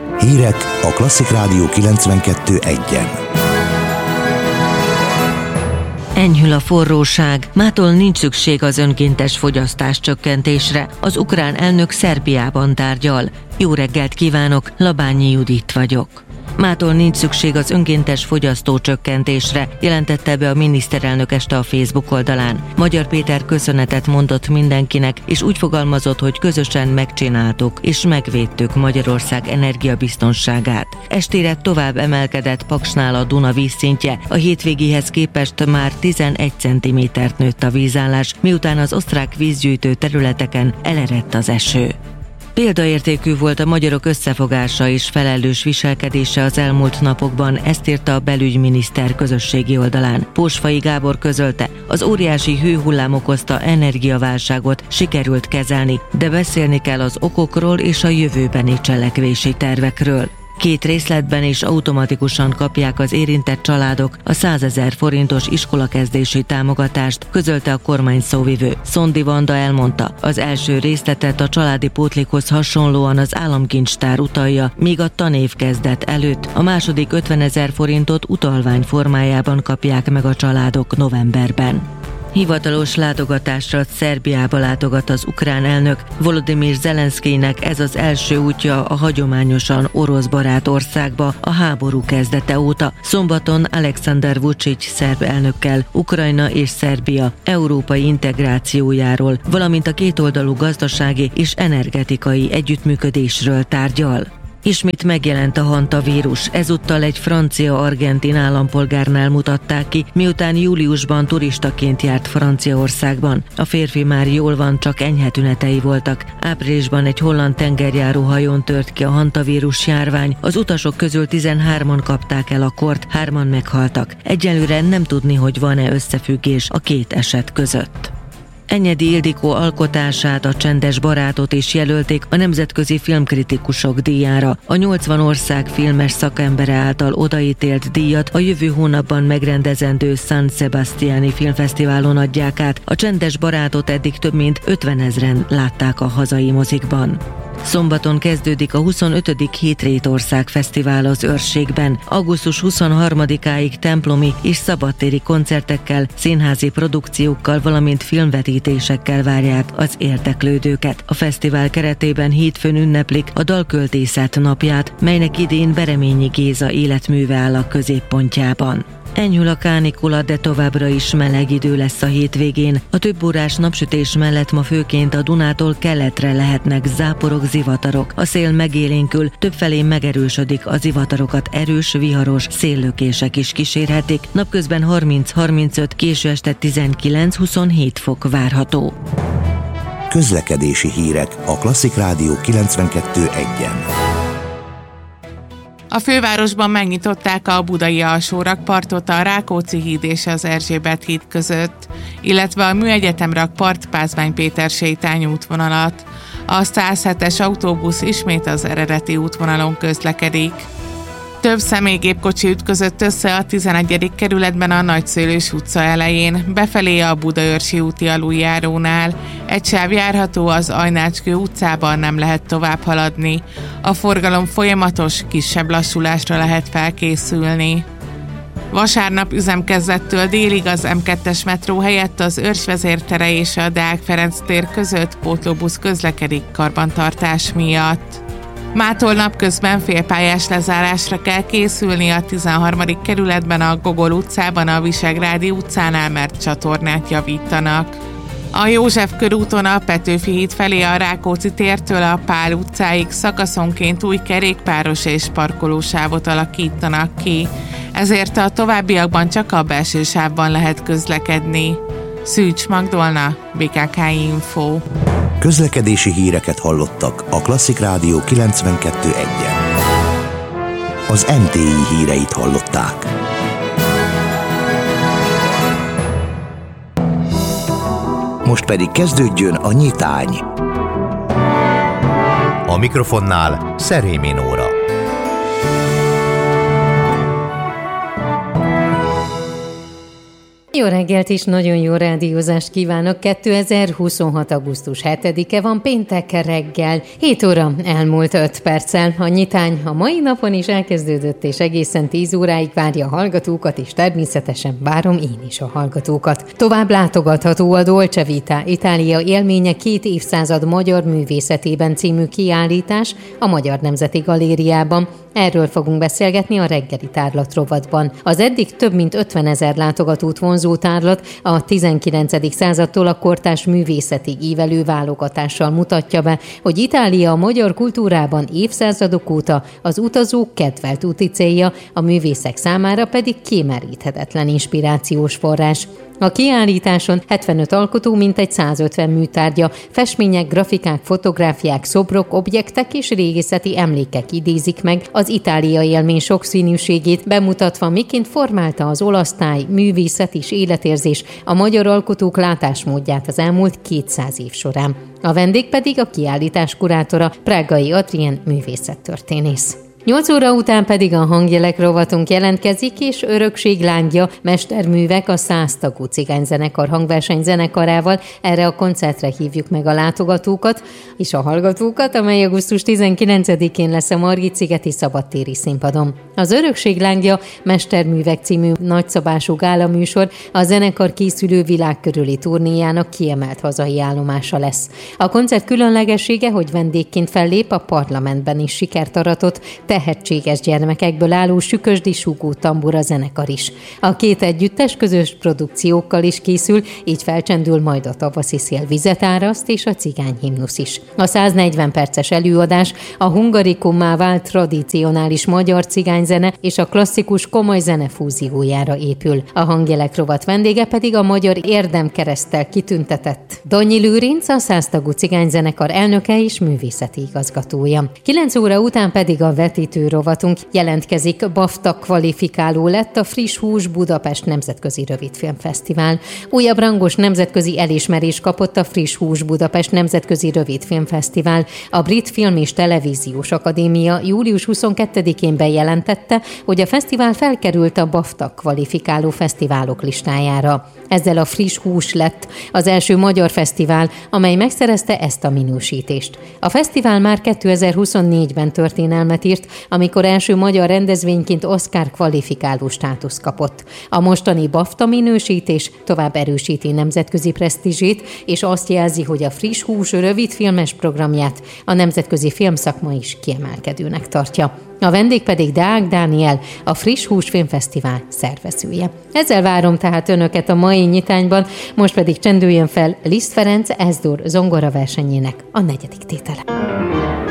Hírek a Klasszik Rádió 92.1-en. Enyhül a forróság, mától nincs szükség az önkéntes fogyasztás csökkentésre. Az ukrán elnök Szerbiában tárgyal. Jó reggelt kívánok, Labányi Judit vagyok. Mától nincs szükség az önkéntes fogyasztó csökkentésre, jelentette be a miniszterelnök este a Facebook oldalán. Magyar Péter köszönetet mondott mindenkinek, és úgy fogalmazott, hogy közösen megcsináltuk és megvédtük Magyarország energiabiztonságát. Estére tovább emelkedett Paksnál a Duna vízszintje, a hétvégéhez képest már 11 cm-t nőtt a vízállás, miután az osztrák vízgyűjtő területeken elerett az eső. Példaértékű volt a magyarok összefogása és felelős viselkedése az elmúlt napokban, ezt írta a belügyminiszter közösségi oldalán. Pósfai Gábor közölte, az óriási hőhullám okozta energiaválságot sikerült kezelni, de beszélni kell az okokról és a jövőbeni cselekvési tervekről. 2 részletben és automatikusan kapják az érintett családok a 100 000 forintos iskolakezdési támogatást, közölte a kormány szóvivő. Szondi Vanda elmondta, az első részletet a családi pótlékhoz hasonlóan az államkincstár utalja, míg a tanév kezdet előtt a második 50 000 forintot utalvány formájában kapják meg a családok novemberben. Hivatalos látogatásra Szerbiába látogat az ukrán elnök. Volodymyr Zelenszkijnek ez az első útja a hagyományosan oroszbarát országba a háború kezdete óta. Szombaton Alexander Vučić szerb elnökkel Ukrajna és Szerbia európai integrációjáról, valamint a kétoldalú gazdasági és energetikai együttműködésről tárgyal. Ismét megjelent a hantavírus, ezúttal egy francia-argentin állampolgárnál mutatták ki, miután júliusban turistaként járt Franciaországban. A férfi már jól van, csak enyhe tünetei voltak. Áprilisban egy holland tengerjáró hajón tört ki a hantavírus járvány, az utasok közül 13-an kapták el a kort, 3-an meghaltak. Egyelőre nem tudni, hogy van-e összefüggés a 2 eset között. Enyedi Ildikó alkotását, a Csendes barátot is jelölték a Nemzetközi Filmkritikusok díjára. A 80 ország filmes szakembere által odaítélt díjat a jövő hónapban megrendezendő San Sebastiani Filmfesztiválon adják át. A Csendes barátot eddig több mint 50 000-en látták a hazai mozikban. Szombaton kezdődik a 25. Hétrétország Fesztivál az Őrségben. Augusztus 23-áig templomi és szabadtéri koncertekkel, színházi produkciókkal, valamint filmvetítésekkel várják az érdeklődőket. A fesztivál keretében hétfőn ünneplik a Dalköltészet napját, melynek idén Bereményi Géza életműve áll a középpontjában. Enyhül a kánikula, de továbbra is meleg idő lesz a hétvégén. A több órás napsütés mellett ma főként a Dunától keletre lehetnek záporok, zivatarok. A szél megélénkül, többfelé megerősödik, a zivatarokat erős, viharos széllökések is kísérhetik. Napközben 30-35, késő este 19-27 fok várható. Közlekedési hírek a Klasszik Rádió 92.1-en. A fővárosban megnyitották a budai alsórakpartot a Rákóczi híd és az Erzsébet híd között, illetve a Műegyetem rakpart Pázmány Péter sétány útvonalat. A 107-es autóbusz ismét az eredeti útvonalon közlekedik. Több személygépkocsi ütközött össze a 11. kerületben a Nagyszőlős utca elején, befelé a Budaörsi úti aluljárónál. Egy sáv járható, az Ajnácskő utcában nem lehet tovább haladni. A forgalom folyamatos, kisebb lassulásra lehet felkészülni. Vasárnap üzemkezdettől délig az M2-es metró helyett az Őrs vezértere és a Deák Ferenc tér között pótlóbusz közlekedik karbantartás miatt. Mától napközben félpályás lezárásra kell készülni a 13. kerületben a Gogol utcában, a Visegrádi utcánál, mert csatornát javítanak. A József körúton a Petőfi híd felé a Rákóczi tértől a Pál utcáig szakaszonként új kerékpáros és parkolósávot alakítanak ki, ezért a továbbiakban csak a belső sávban lehet közlekedni. Szűcs Magdolna, BKK Info. Közlekedési híreket hallottak a Klasszik Rádió 92.1-en. Az MTI híreit hallották. Most pedig kezdődjön a nyitány. A mikrofonnál Szerémi Nóra. Jó reggelt és nagyon jó rádiózást kívánok! 2026. augusztus 7-e van, péntek reggel. 7 óra elmúlt 5 perccel. A nyitány a mai napon is elkezdődött, és egészen 10 óráig várja a hallgatókat, és természetesen várom én is a hallgatókat. Tovább látogatható a Dolce Vita, Itália élménye 2 évszázad magyar művészetében című kiállítás a Magyar Nemzeti Galériában. Erről fogunk beszélgetni a reggeli tárlat rovatban. Az eddig több mint 50 000 látogatót vonzó tárlat a 19. századtól a kortárs művészetig ívelő válogatással mutatja be, hogy Itália a magyar kultúrában évszázadok óta az utazók kedvelt úti célja, a művészek számára pedig kimeríthetetlen inspirációs forrás. A kiállításon 75 alkotó mintegy 150 műtárgya, festmények, grafikák, fotográfiák, szobrok, objektek és régészeti emlékek idézik meg az Itália élmény sokszínűségét, bemutatva, miként formálta az olasz táj, művészet és életérzés a magyar alkotók látásmódját az elmúlt 200 év során. A vendég pedig a kiállítás kurátora, Prágai Adrien művészettörténész. 8 óra után pedig a hangjelek rovatunk jelentkezik, és Örökség lángja, mesterművek a 100 tagú cigányzenekar hangverseny zenekarával. Erre a koncertre hívjuk meg a látogatókat és a hallgatókat, amely augusztus 19-én lesz a Margit-szigeti szabadtéri színpadon. Az Örökség lángja, mesterművek című nagyszabású gálaműsor a zenekar készülő világkörüli turnéjának kiemelt hazai állomása lesz. A koncert különlegessége, hogy vendégként fellép a parlamentben is sikert aratott tehetséges gyermekekből álló Sükösdi Sugó tambura zenekar is. A két együttes közös produkciókkal is készül, így felcsendül majd a tavaszi szél vizet áraszt és a cigányhimnusz is. A 140 perces előadás a hungarikummá vált tradicionális magyar cigányzene és a klasszikus komoly zene fúziójára épül. A hangjelek rovat vendége pedig a magyar érdemkereszttel kitüntetett Danyi Lőrinc, a 100 tagú cigányzenekar elnöke és művészeti igazgatója. 9 óra után pedig a vetítő rovatunk jelentkezik. BAFTA kvalifikáló lett a Friss Hús Budapest Nemzetközi Rövidfilmfesztivál. Újabb rangos nemzetközi elismerést kapott a Friss Hús Budapest Nemzetközi Rövidfilmfesztivál. A Brit Film és Televíziós Akadémia július 22-én bejelentette, hogy a fesztivál felkerült a BAFTA kvalifikáló fesztiválok listájára. Ezzel a Friss Hús lett az első magyar fesztivál, amely megszerezte ezt a minősítést. A fesztivál már 2024-ben történelmet írt, amikor első magyar rendezvényként Oscar kvalifikáló státuszt kapott. A mostani BAFTA minősítés tovább erősíti nemzetközi presztízsét, és azt jelzi, hogy a Friss Hús rövidfilmes programját a nemzetközi filmszakma is kiemelkedőnek tartja. A vendég pedig Deák Dániel, a Friss Hús Filmfesztivál szervezője. Ezzel várom tehát önöket a mai nyitányban, most pedig csendüljön fel Liszt Ferenc S-dur zongora versenyének a 4. tétele.